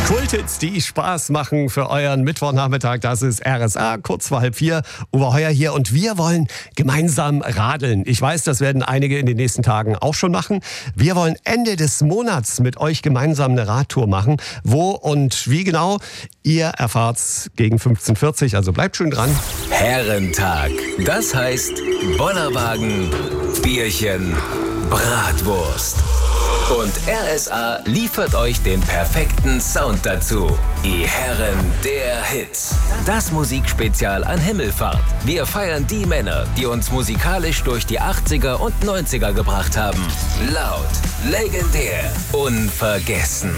Kulthits, die Spaß machen für euren Mittwochnachmittag. Das ist RSA, kurz vor 3:30. Uwe Heuer hier und wir wollen gemeinsam radeln. Ich weiß, das werden einige in den nächsten Tagen auch schon machen. Wir wollen Ende des Monats mit euch gemeinsam eine Radtour machen. Wo und wie genau, ihr erfahrt's gegen 15:40, also bleibt schön dran. Herrentag, das heißt Bollerwagen, Bierchen, Bratwurst. Und RSA liefert euch den perfekten Sound dazu. Die Herren der Hits. Das Musikspezial an Himmelfahrt. Wir feiern die Männer, die uns musikalisch durch die 80er und 90er gebracht haben. Laut, legendär, unvergessen.